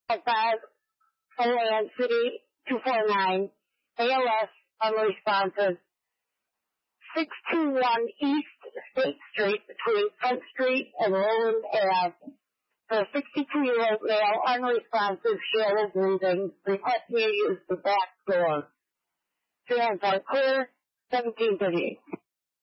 5 OAN City 249, ALS unresponsive, 621 East State Street between Front Street and Roland Ave. For a 62-year-old male, unresponsive, shallow breathing, requesting to use the back door. Hands are clear, 1738.